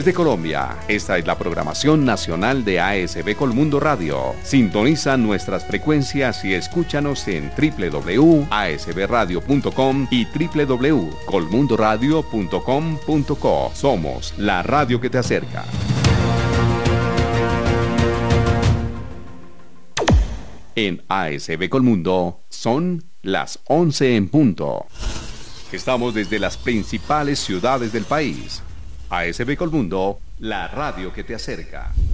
Desde Colombia, esta es la programación nacional de ASB Colmundo Radio. Sintoniza nuestras frecuencias y escúchanos en www.asbradio.com y www.colmundoradio.com.co. Somos la radio que te acerca. En ASB Colmundo son las 11 en punto. Estamos desde las principales ciudades del país. ASB Colmundo, la radio que te acerca.